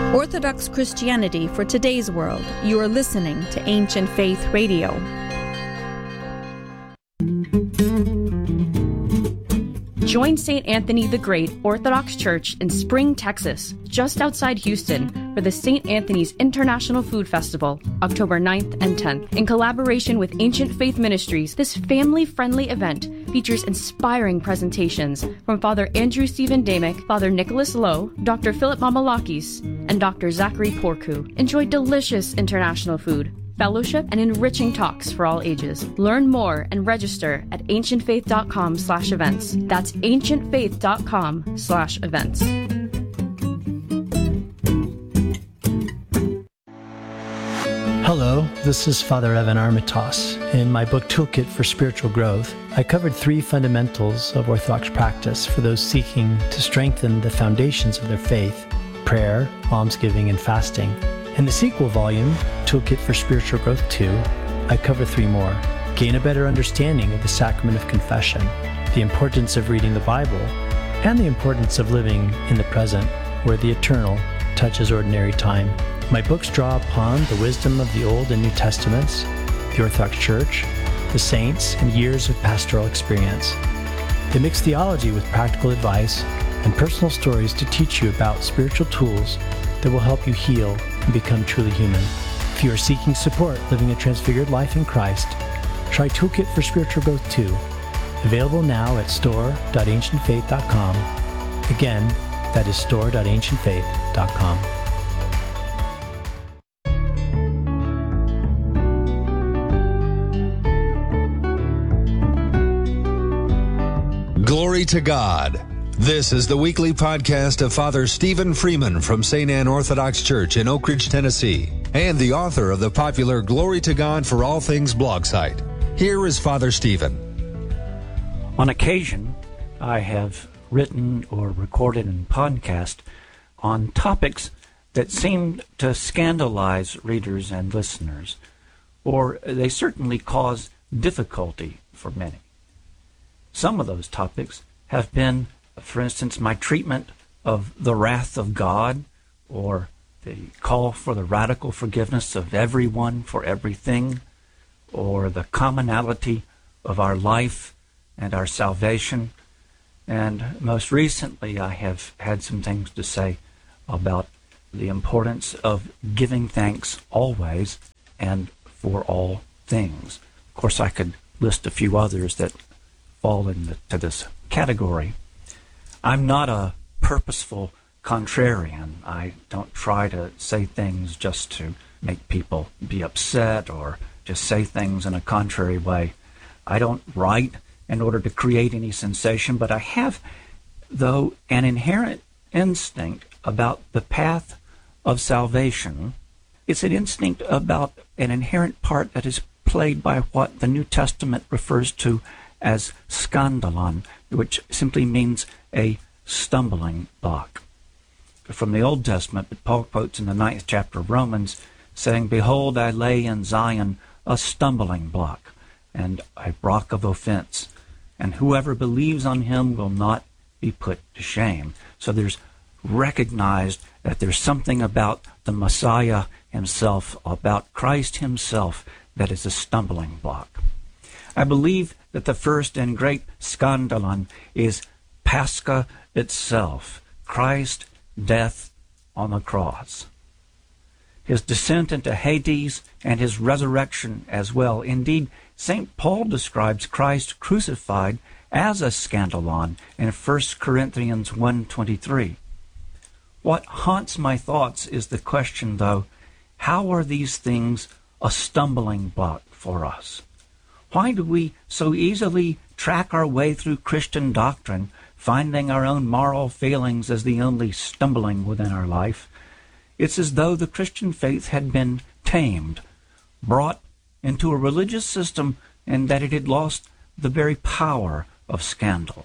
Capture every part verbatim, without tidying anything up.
Orthodox Christianity for today's world. You are listening to Ancient Faith Radio. Join Saint Anthony the Great Orthodox Church in Spring, Texas, just outside Houston, for the Saint Anthony's International Food Festival, October ninth and tenth. In collaboration with Ancient Faith Ministries, this family-friendly event features inspiring presentations from Father Andrew Stephen Damick, Father Nicholas Lowe, Doctor Philip Mamalakis, and Doctor Zachary Porku. Enjoy delicious international food, fellowship, and enriching talks for all ages. Learn more and register at ancientfaith.com slash events. That's ancientfaith.com slash events. Hello, this is Father Evan Armitage. In my book Toolkit for Spiritual Growth, I covered three fundamentals of Orthodox practice for those seeking to strengthen the foundations of their faith: prayer, almsgiving, and fasting. In the sequel volume, Toolkit for Spiritual Growth two, I cover three more. Gain a better understanding of the sacrament of confession, the importance of reading the Bible, and the importance of living in the present, where the eternal touches ordinary time. My books draw upon the wisdom of the Old and New Testaments, the Orthodox Church, the saints, and years of pastoral experience. They mix theology with practical advice and personal stories to teach you about spiritual tools that will help you heal and become truly human. If you are seeking support living a transfigured life in Christ, try Toolkit for Spiritual Growth two, available now at store dot ancient faith dot com. Again, that is store dot ancient faith dot com. Glory to God. This is the weekly podcast of Father Stephen Freeman from Saint Anne Orthodox Church in Oak Ridge, Tennessee, and the author of the popular Glory to God for All Things blog site. Here is Father Stephen. On occasion, I have written or recorded a podcast on topics that seem to scandalize readers and listeners, or they certainly cause difficulty for many. Some of those topics have been, for instance, my treatment of the wrath of God, or the call for the radical forgiveness of everyone for everything, or the commonality of our life and our salvation. And most recently, I have had some things to say about the importance of giving thanks always and for all things. Of course, I could list a few others that fall into this category. I'm not a purposeful contrarian. I don't try to say things just to make people be upset or just say things in a contrary way. I don't write in order to create any sensation, but I have, though, an inherent instinct about the path of salvation. It's an instinct about an inherent part that is played by what the New Testament refers to as skandalon, which simply means a stumbling block. From the Old Testament, but Paul quotes in the ninth chapter of Romans, saying, "Behold, I lay in Zion a stumbling block and a rock of offense, and whoever believes on him will not be put to shame." So there's recognized that there's something about the Messiah himself, about Christ himself, that is a stumbling block. I believe that the first and great skandalon is Pascha itself, Christ's death on the cross, his descent into Hades, and his resurrection as well. Indeed, Saint Paul describes Christ crucified as a skandalon in First Corinthians one twenty-three. What haunts my thoughts is the question, though, how are these things a stumbling block for us? Why do we so easily track our way through Christian doctrine, finding our own moral failings as the only stumbling within our life? It's as though the Christian faith had been tamed, brought into a religious system, and that it had lost the very power of scandal.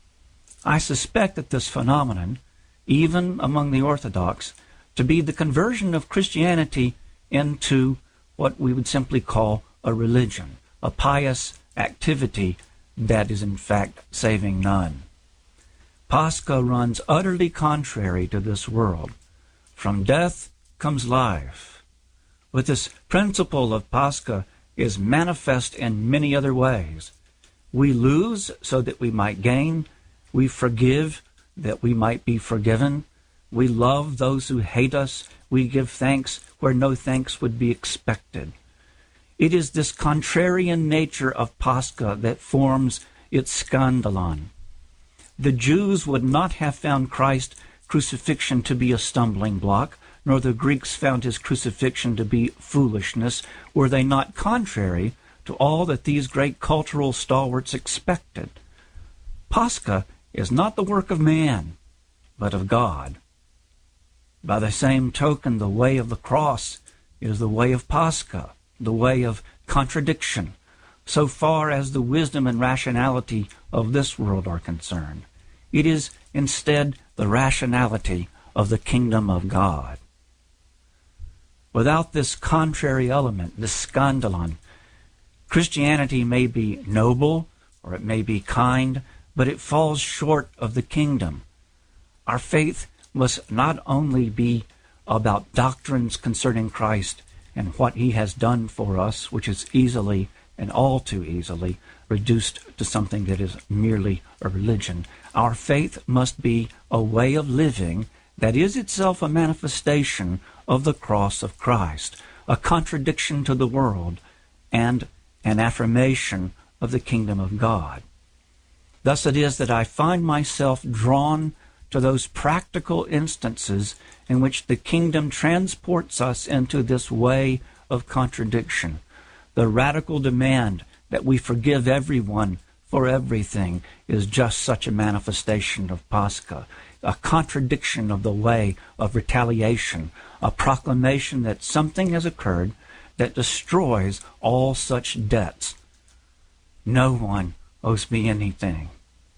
I suspect that this phenomenon, even among the Orthodox, to be the conversion of Christianity into what we would simply call a religion, a pious activity that is in fact saving none. Pascha runs utterly contrary to this world. From death comes life. But this principle of Pascha is manifest in many other ways. We lose so that we might gain. We forgive that we might be forgiven. We love those who hate us. We give thanks where no thanks would be expected. It is this contrarian nature of Pascha that forms its skandalon. The Jews would not have found Christ's crucifixion to be a stumbling block, nor the Greeks found his crucifixion to be foolishness, were they not contrary to all that these great cultural stalwarts expected. Pascha is not the work of man, but of God. By the same token, the way of the cross is the way of Pascha, the way of contradiction, so far as the wisdom and rationality of this world are concerned. It is instead the rationality of the kingdom of God. Without this contrary element, this skandalon, Christianity may be noble or it may be kind, but it falls short of the kingdom. Our faith must not only be about doctrines concerning Christ and what he has done for us, which is easily and all too easily reduced to something that is merely a religion. Our faith must be a way of living that is itself a manifestation of the cross of Christ, a contradiction to the world, and an affirmation of the kingdom of God. Thus it is that I find myself drawn to those practical instances in which the kingdom transports us into this way of contradiction. The radical demand that we forgive everyone for everything is just such a manifestation of Pascha, a contradiction of the way of retaliation, a proclamation that something has occurred that destroys all such debts. No one owes me anything.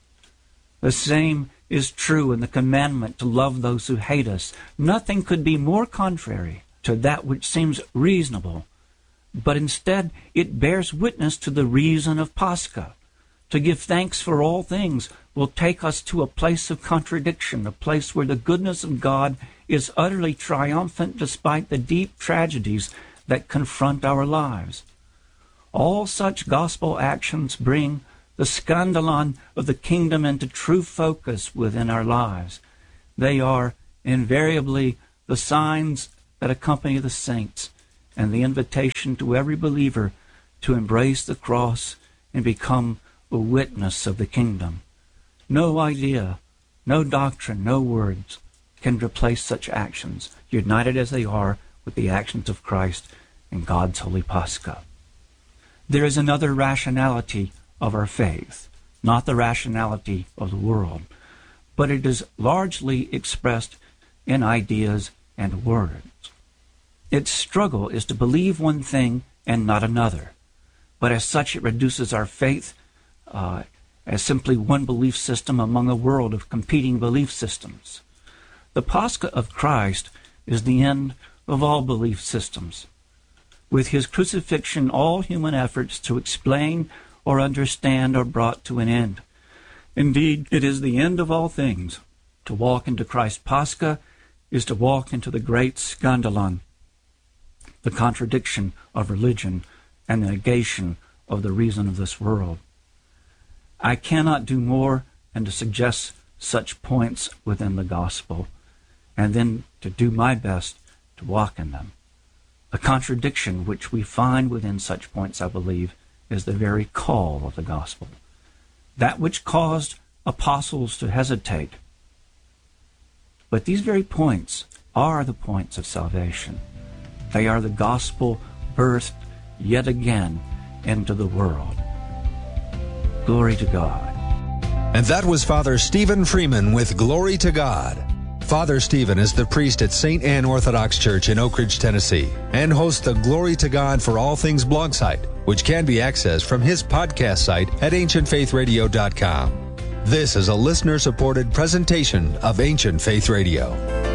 The same is true in the commandment to love those who hate us. Nothing could be more contrary to that which seems reasonable, but instead it bears witness to the reason of Pascha. To give thanks for all things will take us to a place of contradiction, a place where the goodness of God is utterly triumphant despite the deep tragedies that confront our lives. All such gospel actions bring the skandalon of the kingdom into true focus within our lives. They are invariably the signs that accompany the saints and the invitation to every believer to embrace the cross and become a witness of the kingdom. No idea, no doctrine, no words can replace such actions, united as they are with the actions of Christ and God's holy Pascha. There is another rationality of our faith, not the rationality of the world, but it is largely expressed in ideas and words. Its struggle is to believe one thing and not another, but as such it reduces our faith uh, as simply one belief system among a world of competing belief systems. The Pascha of Christ is the end of all belief systems. With his crucifixion, all human efforts to explain or understand are brought to an end. Indeed, it is the end of all things. To walk into Christ's Pascha is to walk into the great skandalon, the contradiction of religion and the negation of the reason of this world. I cannot do more than to suggest such points within the gospel, and then to do my best to walk in them. The contradiction which we find within such points, I believe, is the very call of the gospel. That which caused apostles to hesitate. But these very points are the points of salvation. They are the gospel birthed yet again into the world. Glory to God. And that was Father Stephen Freeman with Glory to God. Father Stephen is the priest at Saint Anne Orthodox Church in Oak Ridge, Tennessee, and hosts the Glory to God for All Things blog site, which can be accessed from his podcast site at ancient faith radio dot com. This is a listener-supported presentation of Ancient Faith Radio.